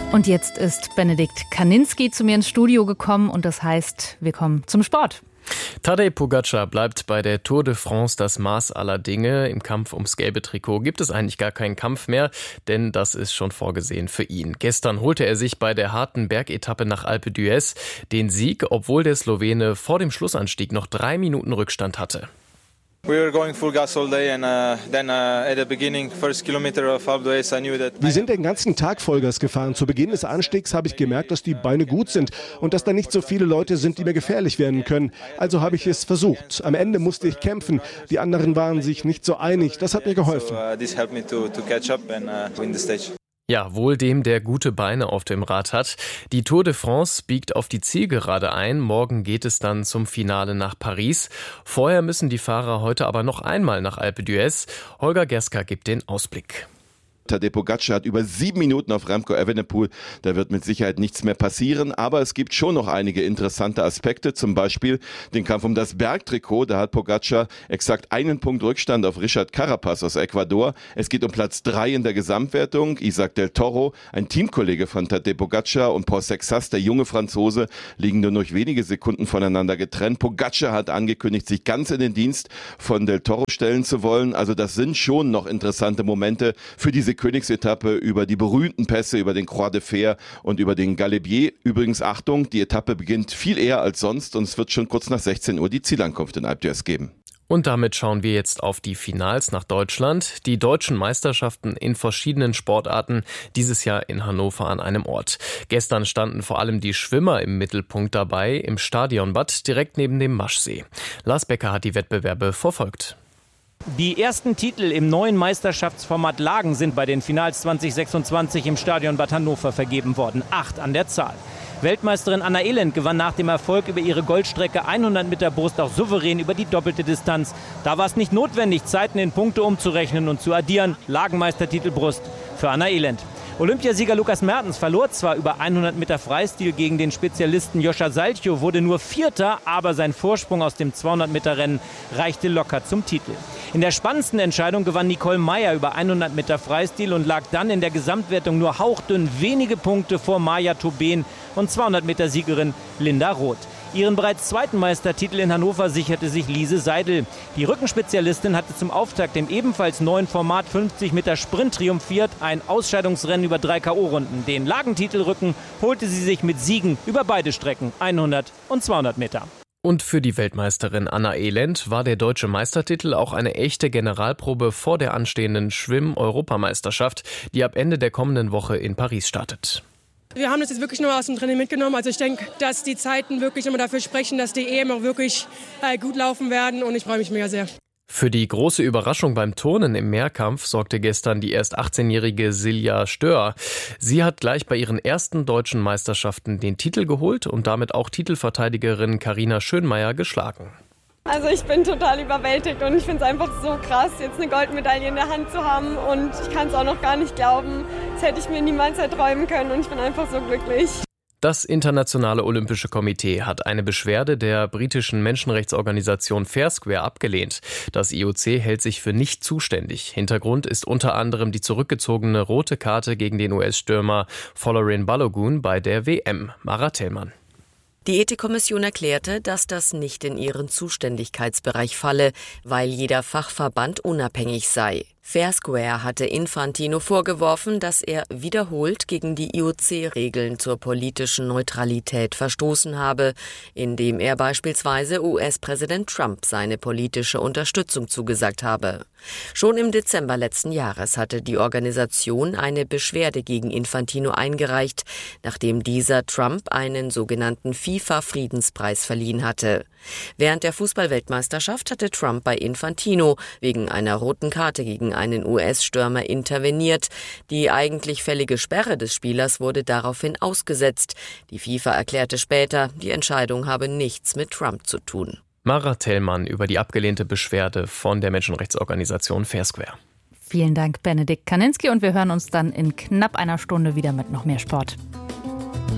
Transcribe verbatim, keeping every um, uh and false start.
Und jetzt ist Benedikt Kaninski zu mir ins Studio gekommen und das heißt, wir kommen zum Sport. Tadej Pogačar bleibt bei der Tour de France das Maß aller Dinge. Im Kampf ums gelbe Trikot gibt es eigentlich gar keinen Kampf mehr, denn das ist schon vorgesehen für ihn. Gestern holte er sich bei der harten Bergetappe nach Alpe d'Huez den Sieg, obwohl der Slowene vor dem Schlussanstieg noch drei Minuten Rückstand hatte. Wir sind den ganzen Tag Vollgas gefahren. Zu Beginn des Anstiegs habe ich gemerkt, dass die Beine gut sind und dass da nicht so viele Leute sind, die mir gefährlich werden können. Also habe ich es versucht. Am Ende musste ich kämpfen. Die anderen waren sich nicht so einig. Das hat mir geholfen. Ja, wohl dem, der gute Beine auf dem Rad hat. Die Tour de France biegt auf die Zielgerade ein. Morgen geht es dann zum Finale nach Paris. Vorher müssen die Fahrer heute aber noch einmal nach Alpe d'Huez. Holger Gerska gibt den Ausblick. Tadej Pogačar hat über sieben Minuten auf Remco Evenepoel. Da wird mit Sicherheit nichts mehr passieren, aber es gibt schon noch einige interessante Aspekte, zum Beispiel den Kampf um das Bergtrikot. Da hat Pogačar exakt einen Punkt Rückstand auf Richard Carapaz aus Ecuador. Es geht um Platz drei in der Gesamtwertung. Isaac del Toro, ein Teamkollege von Tadej Pogačar, und Paul Sexas, der junge Franzose, liegen nur noch wenige Sekunden voneinander getrennt. Pogačar hat angekündigt, sich ganz in den Dienst von del Toro stellen zu wollen. Also das sind schon noch interessante Momente für diese Königsetappe über die berühmten Pässe, über den Croix de Fer und über den Galibier. Übrigens, Achtung, die Etappe beginnt viel eher als sonst und es wird schon kurz nach sechzehn Uhr die Zielankunft in Alpe d'Huez geben. Und damit schauen wir jetzt auf die Finals nach Deutschland. Die deutschen Meisterschaften in verschiedenen Sportarten, dieses Jahr in Hannover an einem Ort. Gestern standen vor allem die Schwimmer im Mittelpunkt dabei, im Stadionbad direkt neben dem Maschsee. Lars Becker hat die Wettbewerbe verfolgt. Die ersten Titel im neuen Meisterschaftsformat Lagen sind bei den Finals zwanzig sechsundzwanzig im Stadionbad Hannover vergeben worden. Acht an der Zahl. Weltmeisterin Anna Elend gewann nach dem Erfolg über ihre Goldstrecke hundert Meter Brust auch souverän über die doppelte Distanz. Da war es nicht notwendig, Zeiten in Punkte umzurechnen und zu addieren. Lagenmeistertitel Brust für Anna Elend. Olympiasieger Lukas Mertens verlor zwar über hundert Meter Freistil gegen den Spezialisten Joscha Salcho, wurde nur Vierter, aber sein Vorsprung aus dem zweihundert Meter Rennen reichte locker zum Titel. In der spannendsten Entscheidung gewann Nicole Meyer über hundert Meter Freistil und lag dann in der Gesamtwertung nur hauchdünn wenige Punkte vor Maja Tobin und zweihundert Meter Siegerin Linda Roth. Ihren bereits zweiten Meistertitel in Hannover sicherte sich Lise Seidel. Die Rückenspezialistin hatte zum Auftakt im ebenfalls neuen Format fünfzig Meter Sprint triumphiert. Ein Ausscheidungsrennen über drei K O-Runden. Den Lagentitelrücken holte sie sich mit Siegen über beide Strecken, hundert und zweihundert Meter. Und für die Weltmeisterin Anna Elend war der deutsche Meistertitel auch eine echte Generalprobe vor der anstehenden Schwimm-Europameisterschaft, die ab Ende der kommenden Woche in Paris startet. Wir haben das jetzt wirklich nur aus dem Training mitgenommen. Also ich denke, dass die Zeiten wirklich immer dafür sprechen, dass die E M auch wirklich äh, gut laufen werden und ich freue mich mega sehr. Für die große Überraschung beim Turnen im Mehrkampf sorgte gestern die erst achtzehnjährige Silja Stör. Sie hat gleich bei ihren ersten deutschen Meisterschaften den Titel geholt und damit auch Titelverteidigerin Carina Schönmeier geschlagen. Also ich bin total überwältigt und ich finde es einfach so krass, jetzt eine Goldmedaille in der Hand zu haben und ich kann es auch noch gar nicht glauben. Das hätte ich mir niemals erträumen können und ich bin einfach so glücklich. Das Internationale Olympische Komitee hat eine Beschwerde der britischen Menschenrechtsorganisation Fair Square abgelehnt. Das I O C hält sich für nicht zuständig. Hintergrund ist unter anderem die zurückgezogene rote Karte gegen den U S-Stürmer Folarin Balogun bei der W M. Mara Tellmann. Die Ethikkommission erklärte, dass das nicht in ihren Zuständigkeitsbereich falle, weil jeder Fachverband unabhängig sei. Fair Square hatte Infantino vorgeworfen, dass er wiederholt gegen die I O C-Regeln zur politischen Neutralität verstoßen habe, indem er beispielsweise U S-Präsident Trump seine politische Unterstützung zugesagt habe. Schon im Dezember letzten Jahres hatte die Organisation eine Beschwerde gegen Infantino eingereicht, nachdem dieser Trump einen sogenannten FIFA-Friedenspreis verliehen hatte. Während der Fußball-Weltmeisterschaft hatte Trump bei Infantino wegen einer roten Karte gegen einen U S-Stürmer interveniert. Die eigentlich fällige Sperre des Spielers wurde daraufhin ausgesetzt. Die FIFA erklärte später, die Entscheidung habe nichts mit Trump zu tun. Mara Tellmann über die abgelehnte Beschwerde von der Menschenrechtsorganisation Fair Square. Vielen Dank, Benedikt Kaninski, und wir hören uns dann in knapp einer Stunde wieder mit noch mehr Sport.